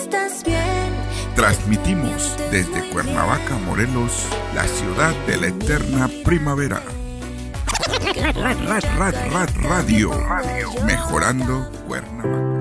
estás bien. Transmitimos desde Cuernavaca, Morelos, la ciudad de la eterna primavera. Radio, mejorando Cuernavaca.